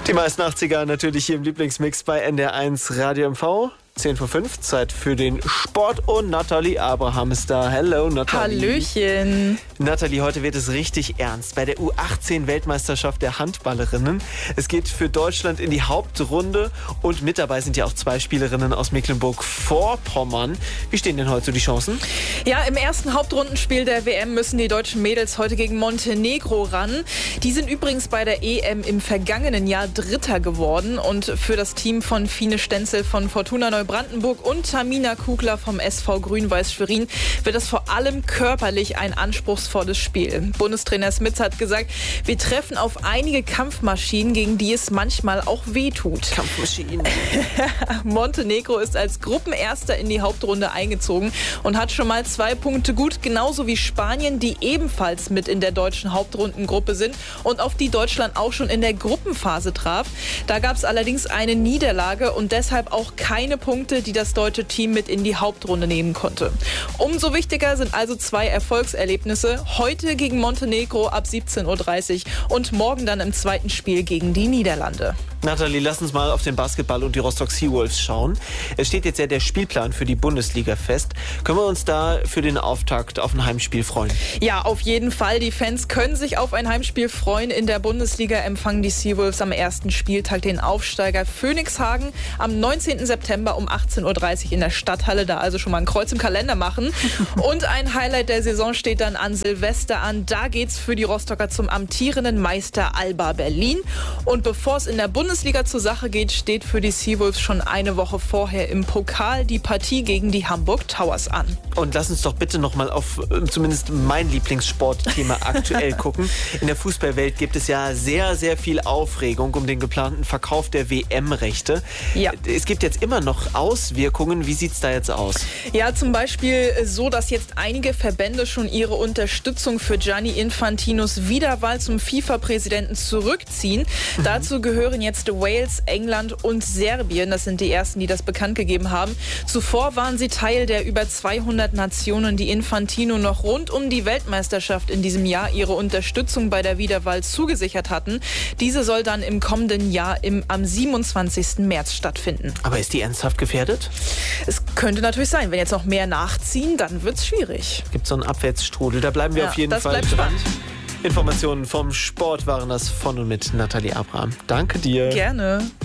Die meisten 80er natürlich hier im Lieblingsmix bei NDR1 Radio MV. 10 vor 5, Zeit für den Sport und Nathalie Abraham ist da. Hello, Nathalie. Hallöchen. Nathalie, heute wird es richtig ernst bei der U18-Weltmeisterschaft der Handballerinnen. Es geht für Deutschland in die Hauptrunde und mit dabei sind ja auch 2 Spielerinnen aus Mecklenburg-Vorpommern. Wie stehen denn heute so die Chancen? Ja, im ersten Hauptrundenspiel der WM müssen die deutschen Mädels heute gegen Montenegro ran. Die sind übrigens bei der EM im vergangenen Jahr Dritter geworden und für das Team von Fine Stenzel von Fortuna Neubrandenburg und Tamina Kugler vom SV Grün-Weiß Schwerin wird das vor allem körperlich ein anspruchsvolles Spiel. Bundestrainer Smits hat gesagt, wir treffen auf einige Kampfmaschinen, gegen die es manchmal auch wehtut. Kampfmaschinen. Montenegro ist als Gruppenerster in die Hauptrunde eingezogen und hat schon mal 2 Punkte gut, genauso wie Spanien, die ebenfalls mit in der deutschen Hauptrundengruppe sind und auf die Deutschland auch schon in der Gruppenphase traf. Da gab es allerdings eine Niederlage und deshalb auch keine Punkte, die das deutsche Team mit in die Hauptrunde nehmen konnte. Umso wichtiger sind also 2 Erfolgserlebnisse. Heute gegen Montenegro ab 17:30 Uhr und morgen dann im zweiten Spiel gegen die Niederlande. Nathalie, lass uns mal auf den Basketball und die Rostock Seawolves schauen. Es steht jetzt ja der Spielplan für die Bundesliga fest. Können wir uns da für den Auftakt auf ein Heimspiel freuen? Ja, auf jeden Fall. Die Fans können sich auf ein Heimspiel freuen. In der Bundesliga empfangen die Seawolves am ersten Spieltag den Aufsteiger Phoenixhagen am 19. September um 18:30 Uhr in der Stadthalle. Da also schon mal ein Kreuz im Kalender machen. Und ein Highlight der Saison steht dann an Silvester an. Da geht's für die Rostocker zum amtierenden Meister Alba Berlin. Und bevor es in der Bundesliga zur Sache geht, steht für die Seawolves schon eine Woche vorher im Pokal die Partie gegen die Hamburg Towers an. Und lass uns doch bitte noch mal auf zumindest mein Lieblingssportthema aktuell gucken. In der Fußballwelt gibt es ja sehr, sehr viel Aufregung um den geplanten Verkauf der WM-Rechte. Ja. Es gibt jetzt immer noch Auswirkungen. Wie sieht es da jetzt aus? Ja, zum Beispiel so, dass jetzt einige Verbände schon ihre Unterstützung für Gianni Infantinos Wiederwahl zum FIFA-Präsidenten zurückziehen. Dazu gehören jetzt Wales, England und Serbien. Das sind die ersten, die das bekannt gegeben haben. Zuvor waren sie Teil der über 200 Nationen, die Infantino noch rund um die Weltmeisterschaft in diesem Jahr ihre Unterstützung bei der Wiederwahl zugesichert hatten. Diese soll dann im kommenden Jahr am 27. März stattfinden. Aber ist die ernsthaft gefährdet? Es könnte natürlich sein, wenn jetzt noch mehr nachziehen, dann wird es schwierig. Gibt es so einen Abwärtsstrudel? Da bleiben wir auf jeden Fall dran. Informationen vom Sport waren das von und mit Nathalie Abraham. Danke dir. Gerne.